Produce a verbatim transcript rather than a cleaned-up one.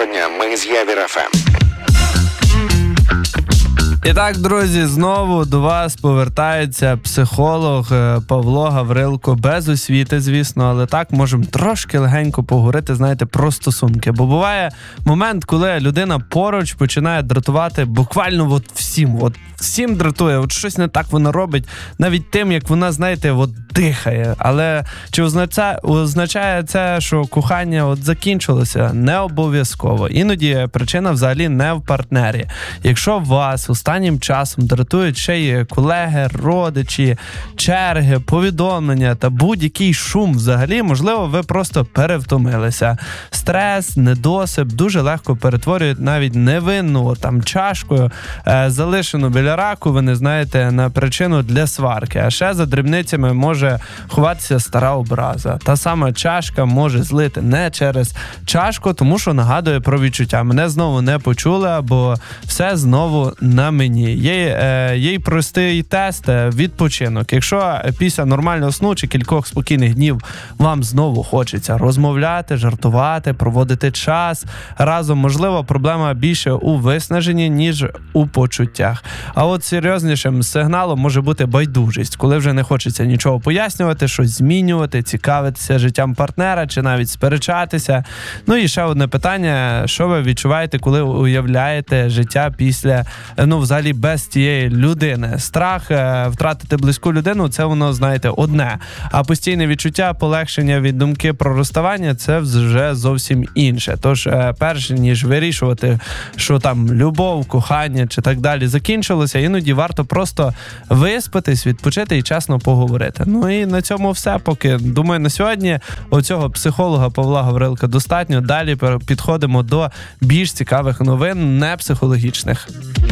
Доброго дня, ми з Явір еф ем. І так, друзі, знову до вас повертається психолог Павло Гаврилко, без освіти, звісно, але так можемо трошки легенько поговорити, знаєте, про стосунки. Бо буває момент, коли людина поруч починає дратувати буквально от всім, от всім дратує, от щось не так вона робить, навіть тим, як вона, знаєте, от дихає. Але чи означає, означає це, що кохання от закінчилося? Не обов'язково. Іноді причина взагалі не в партнері. Якщо вас останнім часом дратують ще й колеги, родичі, черги, повідомлення та будь-який шум взагалі, можливо, ви просто перевтомилися. Стрес, недосип дуже легко перетворюють навіть невинну там чашкою, е, залишену біля раковини, знаєте, на причину для сварки. А ще за дрібницями може ховатися стара образа. Та сама чашка може злити не через чашку, тому що нагадує про відчуття. Мене знову не почули, або все знову на мені. Є, е, є й простий тест, відпочинок. Якщо після нормального сну чи кількох спокійних днів вам знову хочеться розмовляти, жартувати, проводити час разом, можливо, проблема більше у виснаженні, ніж у почуттях. А от серйознішим сигналом може бути байдужість, коли вже не хочеться нічого пояснювати, щось змінювати, цікавитися життям партнера чи навіть сперечатися. Ну і ще одне питання, що ви відчуваєте, коли уявляєте життя після, ну, взагалі без тієї людини. Страх е, втратити близьку людину, це воно, знаєте, одне. А постійне відчуття полегшення від думки про розставання, це вже зовсім інше. Тож, е, перш ніж вирішувати, що там любов, кохання чи так далі закінчилося, іноді варто просто виспатись, відпочити і чесно поговорити. Ну і на цьому все поки. Думаю, на сьогодні оцього психолога Павла Гаврилка достатньо. Далі підходимо до більш цікавих новин, не психологічних.